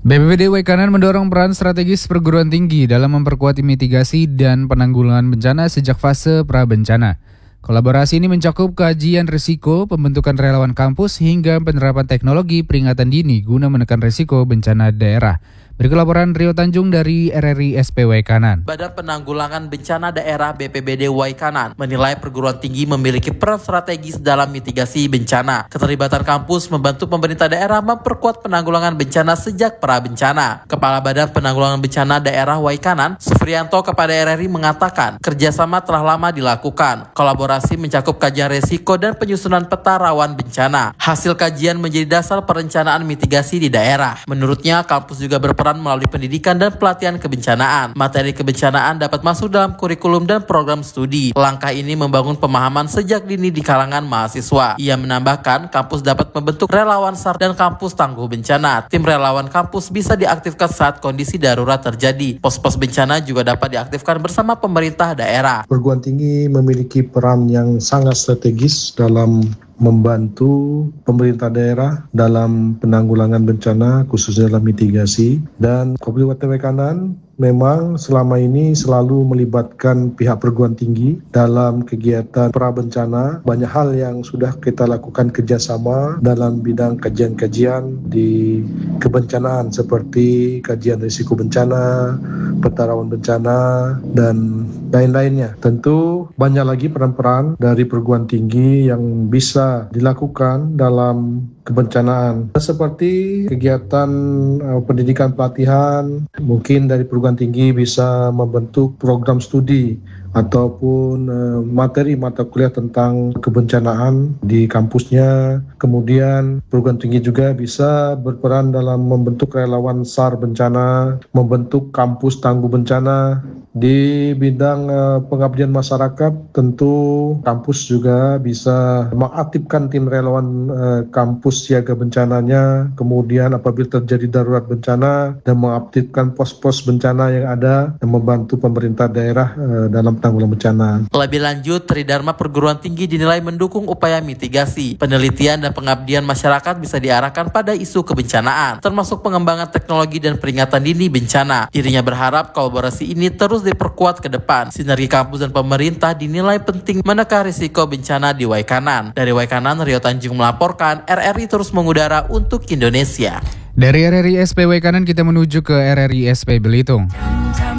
BPBD Waikanan mendorong peran strategis perguruan tinggi dalam memperkuat mitigasi dan penanggulangan bencana sejak fase pra-bencana. Kolaborasi ini mencakup kajian risiko, pembentukan relawan kampus, hingga penerapan teknologi peringatan dini guna menekan risiko bencana daerah. Berikut laporan Rio Tanjung dari RRI SP Waikanan. Badan Penanggulangan Bencana Daerah BPBD Waikanan menilai perguruan tinggi memiliki peran strategis dalam mitigasi bencana. Keterlibatan kampus membantu pemerintah daerah memperkuat penanggulangan bencana sejak pra-bencana. Kepala Badan Penanggulangan Bencana Daerah Waikanan, Sufrianto, kepada RRI mengatakan, kerjasama telah lama dilakukan. Kolaborasi mencakup kajian risiko dan penyusunan peta rawan bencana. Hasil kajian menjadi dasar perencanaan mitigasi di daerah. Menurutnya, kampus juga berperan melalui pendidikan dan pelatihan kebencanaan. Materi kebencanaan dapat masuk dalam kurikulum dan program studi. Langkah ini membangun pemahaman sejak dini di kalangan mahasiswa. Ia menambahkan, kampus dapat membentuk relawan SAR dan kampus tangguh bencana. Tim relawan kampus bisa diaktifkan saat kondisi darurat terjadi. Pos-pos bencana juga dapat diaktifkan bersama pemerintah daerah. Perguruan tinggi memiliki peran yang sangat strategis dalam membantu pemerintah daerah dalam penanggulangan bencana, khususnya dalam mitigasi. Dan Kabupaten Waikanan memang selama ini selalu melibatkan pihak perguruan tinggi dalam kegiatan pra-bencana. Banyak hal yang sudah kita lakukan kerjasama dalam bidang kajian-kajian di kebencanaan, seperti kajian risiko bencana, peta rawan bencana, dan lain-lainnya. Tentu banyak lagi peran-peran dari perguruan tinggi yang bisa dilakukan dalam kebencanaan, seperti kegiatan pendidikan pelatihan. Mungkin dari perguruan tinggi bisa membentuk program studi ataupun materi mata kuliah tentang kebencanaan di kampusnya. Kemudian perguruan tinggi juga bisa berperan dalam membentuk relawan SAR bencana, membentuk kampus tangguh bencana. Di bidang pengabdian masyarakat, tentu kampus juga bisa mengaktifkan tim relawan kampus siaga bencananya, kemudian apabila terjadi darurat bencana, dan mengaktifkan pos-pos bencana yang ada dan membantu pemerintah daerah dalam penanggulangan bencana. Lebih lanjut, Tridharma Perguruan Tinggi dinilai mendukung upaya mitigasi, penelitian dan pengabdian masyarakat bisa diarahkan pada isu kebencanaan, termasuk pengembangan teknologi dan peringatan dini bencana. Dirinya berharap kolaborasi ini terus diperkuat ke depan. Sinergi kampus dan pemerintah dinilai penting menekan risiko bencana di Waikanan. Dari Waikanan, Rio Tanjung melaporkan, RRI terus mengudara untuk Indonesia. Dari RRI SP Waikanan kita menuju ke RRI SP Belitung.